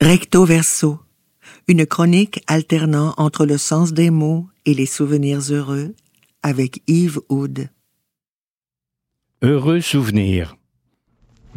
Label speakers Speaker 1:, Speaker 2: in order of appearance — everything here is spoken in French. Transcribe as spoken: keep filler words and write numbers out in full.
Speaker 1: Recto verso, une chronique alternant entre le sens des mots et les souvenirs heureux avec Yves Oud.
Speaker 2: Heureux souvenir.